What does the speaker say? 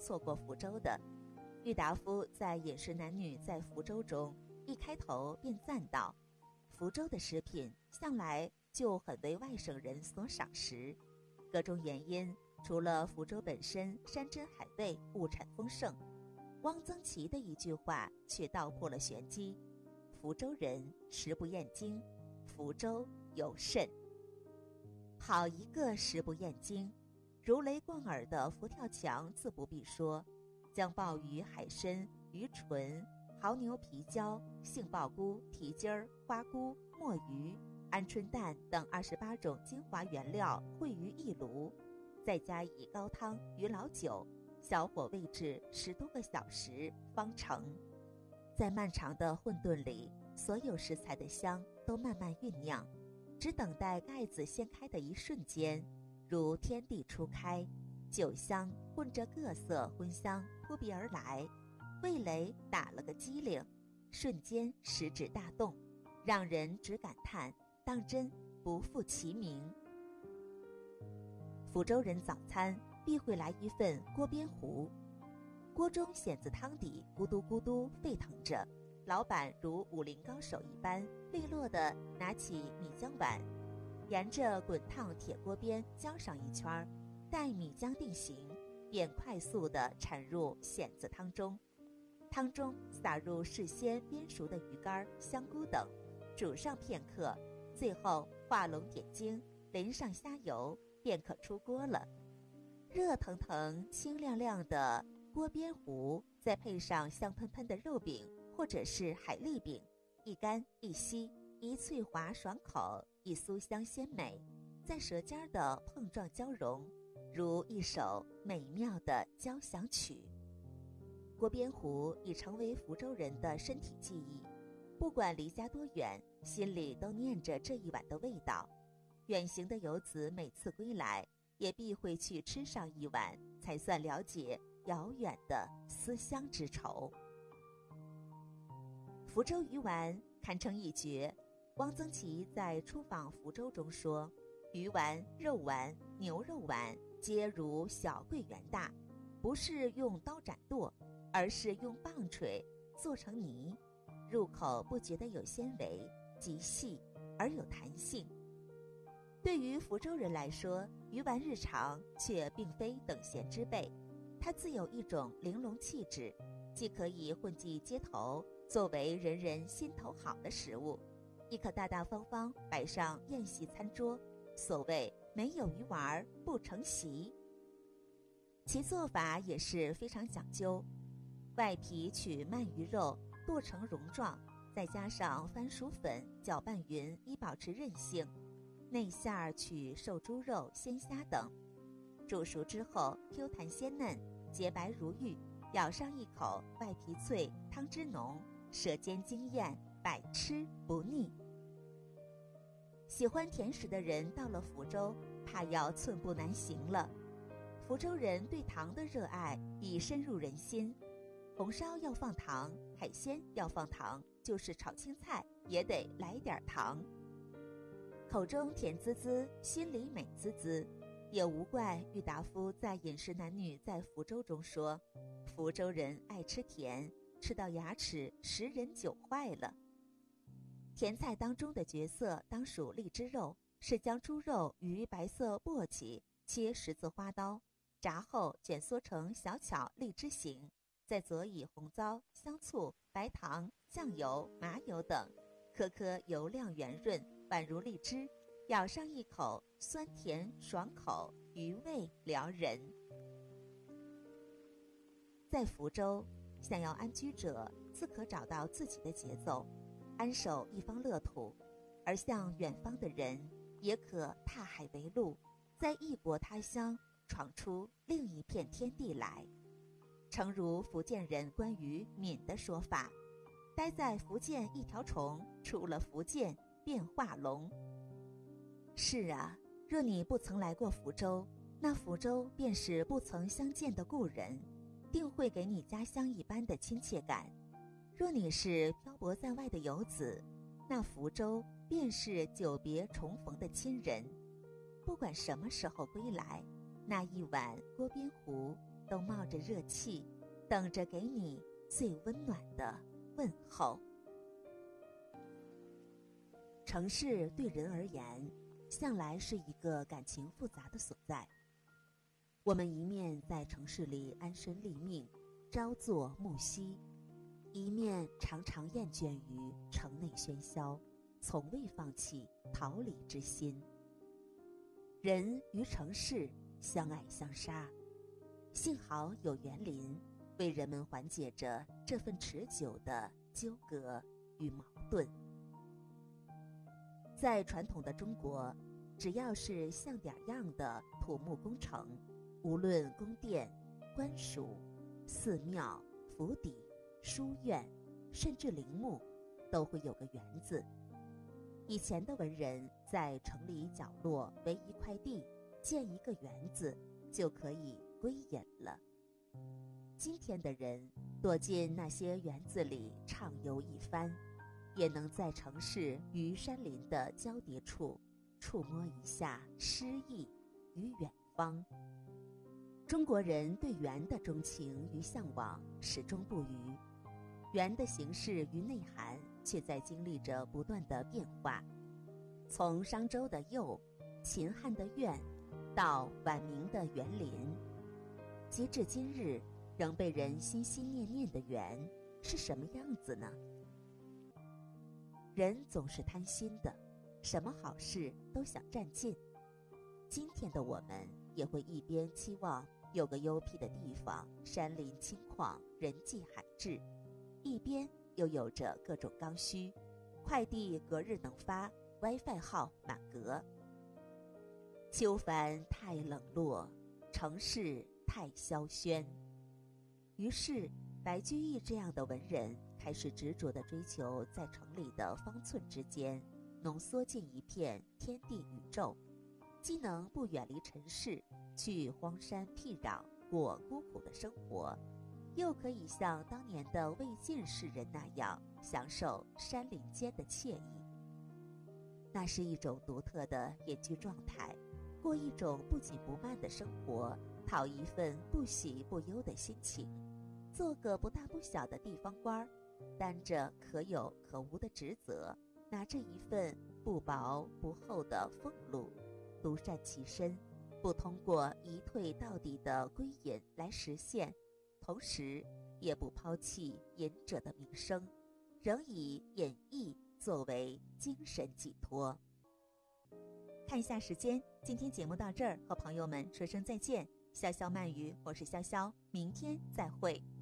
错过福州的。郁达夫在《饮食男女在福州》中一开头便赞道，福州的食品向来就很为外省人所赏识，各种原因除了福州本身山珍海味物产丰盛，汪曾祺的一句话却道破了玄机，福州人食不厌精，福州有甚。好一个食不厌精，如雷贯耳的佛跳墙自不必说，将鲍鱼、海参、鱼唇、蚝牛皮椒、杏鲍菇、蹄筋儿、花菇、墨鱼、鹌鹑蛋等28种精华原料烩于一炉，再加以高汤与老酒，小火煨制10多个小时方成。在漫长的混沌里，所有食材的香都慢慢酝酿，只等待盖子掀开的一瞬间，如天地初开，酒香混着各色荤香扑鼻而来，味蕾打了个激灵，瞬间食指大动，让人只感叹当真不负其名。福州人早餐必会来一份锅边糊，锅中蚬子汤底咕嘟咕嘟沸腾着，老板如武林高手一般利落地拿起米浆碗，沿着滚烫铁锅边浇上一圈，待米浆定型，便快速地铲入蚬子汤中，汤中撒入事先煸熟的鱼干、香菇等，煮上片刻，最后画龙点睛，淋上虾油，便可出锅了。热腾腾清亮亮的锅边糊，再配上香喷喷的肉饼或者是海蛎饼，一干一稀，一脆滑爽口，一酥香鲜美，在舌尖的碰撞交融，如一首美妙的交响曲。锅边糊已成为福州人的身体记忆，不管离家多远，心里都念着这一碗的味道。远行的游子每次归来，也必会去吃上一碗，才算了解遥远的思乡之愁。福州鱼丸堪称一绝，汪曾祺在出访福州中说，鱼丸、肉丸、牛肉丸皆如小桂圆大，不是用刀斩剁，而是用棒槌做成泥，入口不觉得有纤维，极细而有弹性。对于福州人来说，鱼丸日常却并非等闲之辈，它自有一种玲珑气质，既可以混迹街头，作为人人心头好的食物，亦可大大方方摆上宴席餐桌，所谓没有鱼丸不成席。其做法也是非常讲究，外皮取鳗鱼肉剁成蓉状，再加上番薯粉搅拌匀以保持韧性，内馅取瘦猪肉、鲜虾等，煮熟之后 Q 弹鲜嫩，洁白如玉，咬上一口，外皮脆，汤汁浓，舌尖惊艳，百吃不腻。喜欢甜食的人到了福州，怕要寸步难行了。福州人对糖的热爱已深入人心，红烧要放糖，海鲜要放糖，就是炒青菜也得来点糖。口中甜滋滋，心里美滋滋，也无怪郁达夫在《饮食男女在福州》中说，福州人爱吃甜，吃到牙齿10人9坏了。甜菜当中的角色当属荔枝肉，是将猪肉与白色簸箕切10字花刀，炸后卷缩成小巧荔枝形，再佐以红糟、香醋、白糖、酱油、麻油等，颗颗油亮圆润，宛如荔枝，咬上一口，酸甜爽口，余味撩人。在福州，想要安居者自可找到自己的节奏，安守一方乐土；而像远方的人，也可踏海为陆，在异国他乡闯出另一片天地来。诚如福建人关于闽的说法，待在福建一条虫，出了福建变化龙。是啊，若你不曾来过福州，那福州便是不曾相见的故人，定会给你家乡一般的亲切感。若你是漂泊在外的游子，那福州便是久别重逢的亲人。不管什么时候归来，那一碗锅边糊都冒着热气，等着给你最温暖的问候。城市对人而言，向来是一个感情复杂的所在。我们一面在城市里安身立命，朝作暮息，一面常常厌倦于城内喧嚣，从未放弃逃离之心。人与城市相爱相杀，幸好有园林，为人们缓解着这份持久的纠葛与矛盾。在传统的中国，只要是像点样的土木工程，无论宫殿、官署、寺庙、府邸、书院，甚至陵墓，都会有个园子。以前的文人在城里角落围一块地，建一个园子，就可以归隐了。今天的人躲进那些园子里畅游一番，也能在城市与山林的交叠处触摸一下诗意与远方。中国人对园的钟情与向往始终不渝，园的形式与内涵却在经历着不断的变化。从商周的釉、秦汉的苑，到晚明的园林，截至今日仍被人心心念念的园是什么样子呢？人总是贪心的，什么好事都想占尽。今天的我们也会一边期望有个幽僻的地方，山林清旷，人迹罕至，一边又有着各种刚需，快递隔日能发， WiFi 号满格。秋帆太冷落，城市太萧喧。于是白居易这样的文人开始执着地追求在城里的方寸之间浓缩进一片天地宇宙，既能不远离尘世，去荒山僻壤过孤苦的生活，又可以像当年的魏晋士人那样享受山林间的惬意。那是一种独特的隐居状态，过一种不紧不慢的生活，讨一份不喜不忧的心情，做个不大不小的地方官，担着可有可无的职责，拿着一份不薄不厚的俸禄，独善其身，不通过一退到底的归隐来实现，同时也不抛弃隐者的名声，仍以隐逸作为精神寄托。看一下时间，今天节目到这儿，和朋友们说声再见。潇潇慢语，我是潇潇，明天再会。